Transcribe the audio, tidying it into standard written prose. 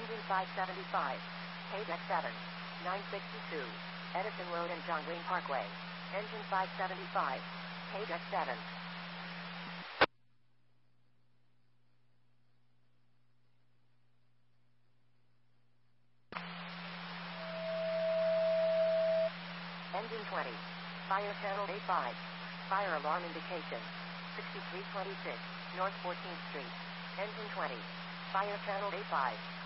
Engine 575. Paydeck 7. 962. Edison Road and John Wayne Parkway. Engine 575. Paydeck 7. Engine 20. Fire channel A5. Fire alarm indication. 6326 North 14th Street. Engine 20. Fire channel A5.